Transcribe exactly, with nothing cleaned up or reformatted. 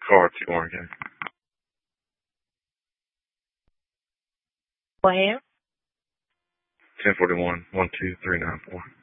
cards you want again? Plan. ten forty-one, one two three nine four.